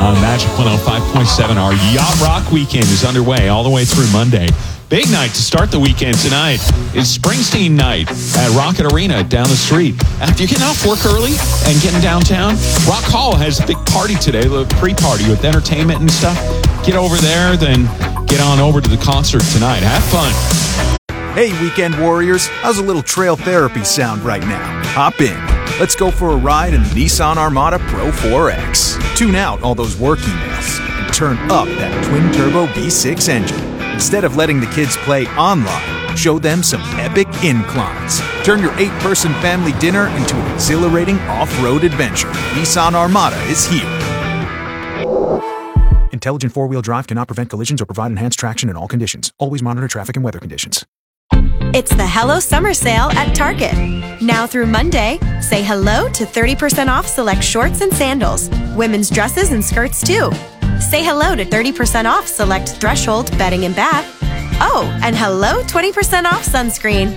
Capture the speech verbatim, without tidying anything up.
on Magic one oh five point seven. Our Yacht Rock weekend is underway all the way through Monday. Big night to start the weekend tonight is Springsteen night at Rocket Arena down the street. After you're getting off work early and getting downtown, Rock Hall has a big party today, a pre-party with entertainment and stuff. Get over there, then get on over to the concert tonight. Have fun. Hey, weekend warriors, how's a little trail therapy sound right now? Hop in. Let's go for a ride in the Nissan Armada Pro four X. Tune out all those work emails and turn up that twin-turbo V six engine. Instead of letting the kids play online, show them some epic inclines. Turn your eight-person family dinner into an exhilarating off-road adventure. Nissan Armada is here. Intelligent four-wheel drive cannot prevent collisions or provide enhanced traction in all conditions. Always monitor traffic and weather conditions. It's the Hello Summer Sale at Target. Now through Monday, say hello to thirty percent off select shorts and sandals, women's dresses and skirts too. Say hello to thirty percent off select Threshold bedding and bath. Oh, and hello twenty percent off sunscreen.